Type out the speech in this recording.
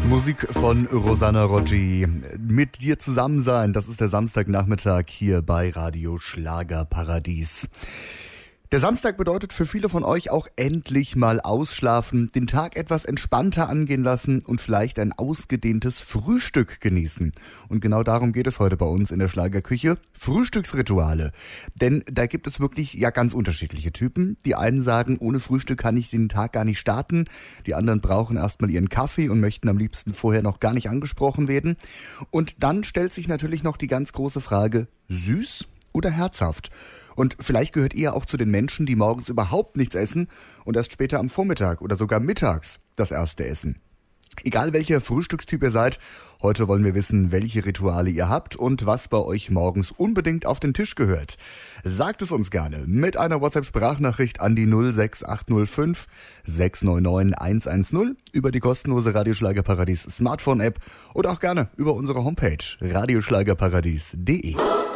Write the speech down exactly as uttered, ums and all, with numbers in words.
Musik von Rosanna Roggi. Mit dir zusammen sein, das ist der Samstagnachmittag hier bei Radio Schlagerparadies. Der Samstag bedeutet für viele von euch auch endlich mal ausschlafen, den Tag etwas entspannter angehen lassen und vielleicht ein ausgedehntes Frühstück genießen. Und genau darum geht es heute bei uns in der Schlagerküche. Frühstücksrituale. Denn da gibt es wirklich ja ganz unterschiedliche Typen. Die einen sagen, ohne Frühstück kann ich den Tag gar nicht starten. Die anderen brauchen erstmal ihren Kaffee und möchten am liebsten vorher noch gar nicht angesprochen werden. Und dann stellt sich natürlich noch die ganz große Frage, süß oder herzhaft? Und vielleicht gehört ihr auch zu den Menschen, die morgens überhaupt nichts essen und erst später am Vormittag oder sogar mittags das erste essen. Egal welcher Frühstückstyp ihr seid, heute wollen wir wissen, welche Rituale ihr habt und was bei euch morgens unbedingt auf den Tisch gehört. Sagt es uns gerne mit einer WhatsApp-Sprachnachricht an die null sechs acht null fünf sechs neun neun eins eins null über die kostenlose Radio Schlagerparadies Smartphone-App oder auch gerne über unsere Homepage radioschlagerparadies punkt de.